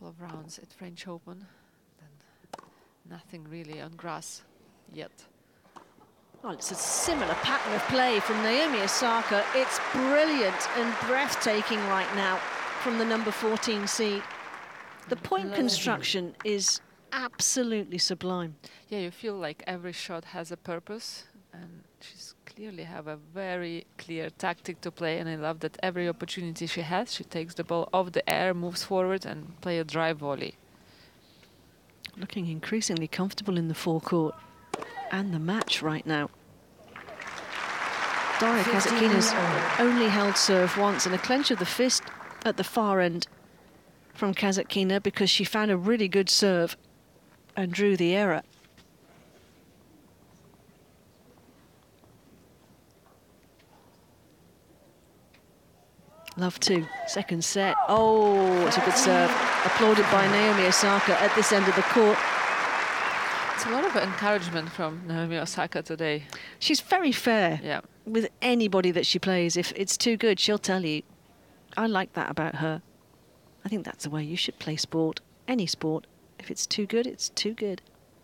couple of rounds at French Open. Then nothing really on grass yet. Well, it's a similar pattern of play from Naomi Osaka. It's brilliant and breathtaking right now from the number 14 seed. The point construction is absolutely sublime. Yeah, you feel like every shot has a purpose, and she's clearly have a very clear tactic to play, and I love that every opportunity she has, she takes the ball off the air, moves forward and play a drive volley. Looking increasingly comfortable in the forecourt and the match right now. Daria Kasatkina's only held serve once, and a clench of the fist at the far end from Kasatkina because she found a really good serve and drew the error. Love two, second set. Oh, it's a good serve. Applauded by Naomi Osaka at this end of the court. It's a lot of encouragement from Naomi Osaka today. She's very fair Yeah. with anybody that she plays. If it's too good, she'll tell you. I like that about her. I think that's the way you should play sport, any sport. If it's too good, it's too good.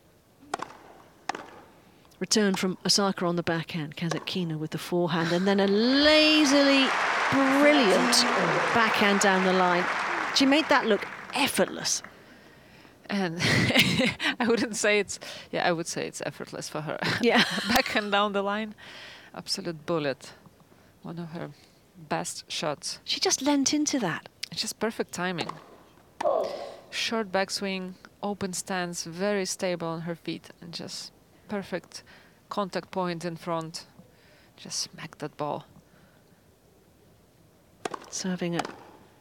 Return from Osaka on the backhand, Kasatkina with the forehand, and then a lazily brilliant backhand down the line. She made that look effortless. And I wouldn't say it's, yeah, I would say it's effortless for her. Yeah. Backhand down the line, absolute bullet. One of her best shots. She just leant into that. It's just perfect timing. Short backswing, open stance, very stable on her feet, and just perfect contact point in front. Just smack that ball. Serving at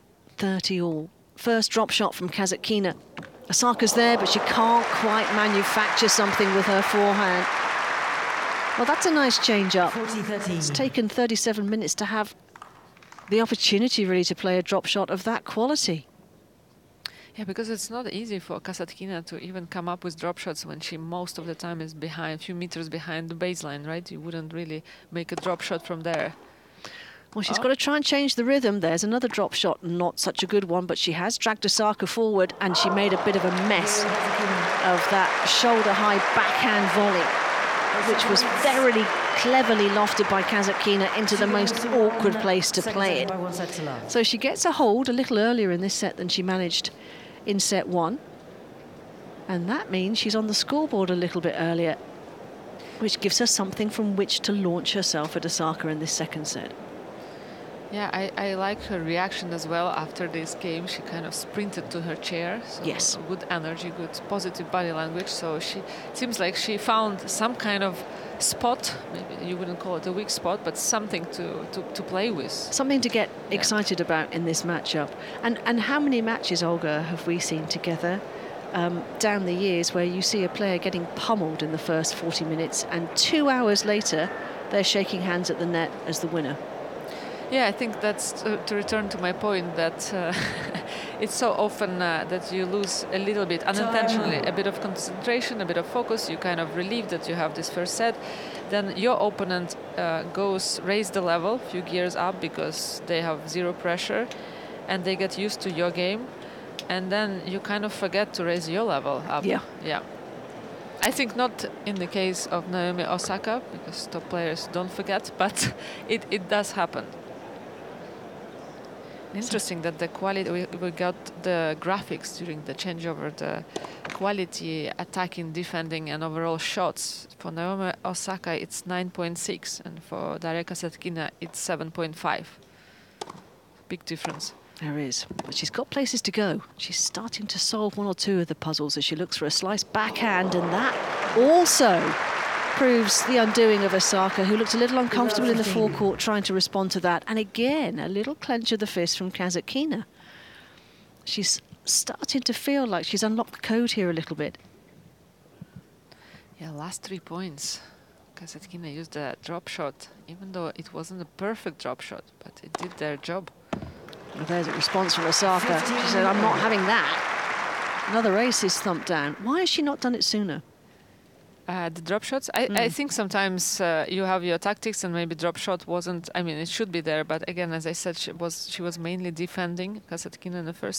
30 all. First drop shot from Kasatkina. Osaka's there, but she can't quite manufacture something with her forehand. Well, that's a nice change-up. It's taken 37 minutes to have the opportunity, really, to play a drop shot of that quality. Yeah, because it's not easy for Kasatkina to even come up with drop shots when she most of the time is behind, a few meters behind the baseline, right? You wouldn't really make a drop shot from there. Well, she's got to try and change the rhythm. There's another drop shot, not such a good one, but she has dragged Osaka forward, and she made a bit of a mess of that shoulder-high backhand volley, which was very cleverly lofted by Kasatkina into the most awkward place to play it. So she gets a hold a little earlier in this set than she managed in set one, and that means she's on the scoreboard a little bit earlier, which gives her something from which to launch herself at Osaka in this second set. Yeah, I like her reaction as well after this game. She kind of sprinted to her chair. So yes. Good energy, good positive body language. So she seems like she found some kind of spot. Maybe you wouldn't call it a weak spot, but something to play with. Something to get excited about in this matchup. And how many matches, Olga, have we seen together down the years where you see a player getting pummeled in the first 40 minutes and 2 hours later they're shaking hands at the net as the winner? Yeah, I think that's to return to my point that it's so often that you lose a little bit unintentionally, a bit of concentration, a bit of focus. You kind of relieve that you have this first set. Then your opponent raise the level a few gears up because they have zero pressure and they get used to your game. And then you kind of forget to raise your level up. Yeah. Yeah. I think not in the case of Naomi Osaka because top players don't forget, but it does happen. Interesting that the quality, we got the graphics during the changeover, the quality, attacking, defending, and overall shots. For Naomi Osaka, it's 9.6, and for Daria Kasatkina, it's 7.5. Big difference. There is, but she's got places to go. She's starting to solve one or two of the puzzles as she looks for a slice backhand, and that also proves the undoing of Osaka, who looked a little uncomfortable in the forecourt trying to respond to that. And again, a little clench of the fist from Kasatkina. She's starting to feel like she's unlocked the code here a little bit. Yeah, last 3 points. Kasatkina used a drop shot, even though it wasn't a perfect drop shot, but it did their job. Well, there's a response from Osaka. She said, I'm not having that. Another ace is thumped down. Why has she not done it sooner? The drop shots, I think sometimes you have your tactics and maybe drop shot wasn't, I mean, it should be there, but again, as I said, she was mainly defending Kasatkina in the first